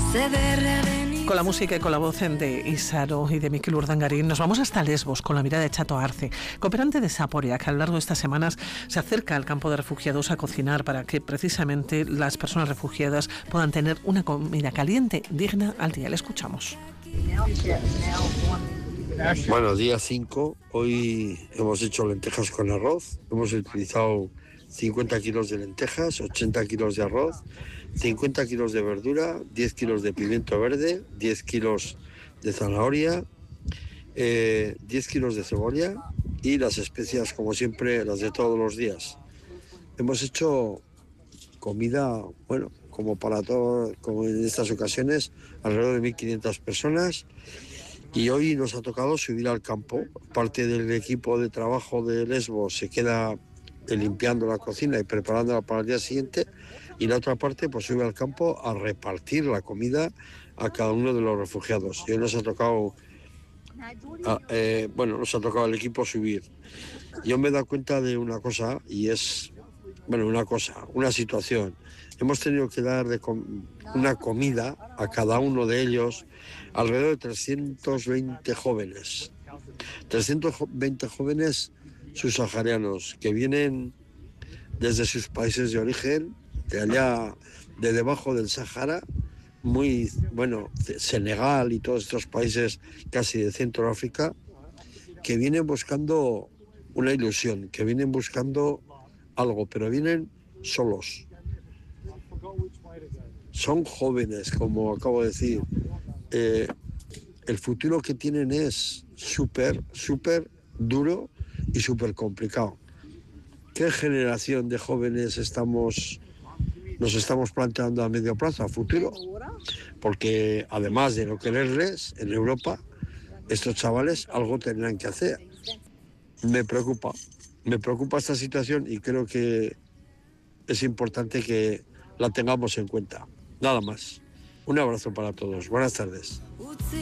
Con la música y con la voz de Isaro y de Miquel Urdangarín nos vamos hasta Lesbos con la mirada de Chato Arce, cooperante de Saporia, que a lo largo de estas semanas se acerca al campo de refugiados a cocinar para que precisamente las personas refugiadas puedan tener una comida caliente, digna al día. Le escuchamos. Bueno, día 5, hoy hemos hecho lentejas con arroz, hemos utilizado 50 kilos de lentejas, 80 kilos de arroz, 50 kilos de verdura, 10 kilos de pimiento verde, 10 kilos de zanahoria, 10 kilos de cebolla y las especias, como siempre, las de todos los días. Hemos hecho comida, bueno, como para todos, como en estas ocasiones, alrededor de 1.500 personas. Y hoy nos ha tocado subir al campo. Parte del equipo de trabajo de Lesbos se queda limpiando la cocina y preparándola para el día siguiente, y la otra parte pues sube al campo a repartir la comida a cada uno de los refugiados. Y hoy nos ha tocado, nos ha tocado al equipo subir. Yo me he dado cuenta de una cosa, y es, una situación. Hemos tenido que dar una comida a cada uno de ellos, alrededor de 320 jóvenes. 320 jóvenes subsaharianos que vienen desde sus países de origen, de allá, de debajo del Sahara, Senegal y todos estos países casi de Centroáfrica, que vienen buscando una ilusión, que vienen buscando algo, pero vienen solos. Son jóvenes, como acabo de decir. El futuro que tienen es súper duro y súper complicado. ¿Qué generación de jóvenes nos estamos planteando a medio plazo, a futuro? Porque además de no quererles, en Europa, estos chavales algo tendrán que hacer. Me preocupa esta situación y creo que es importante que la tengamos en cuenta. Nada más. Un abrazo para todos. Buenas tardes.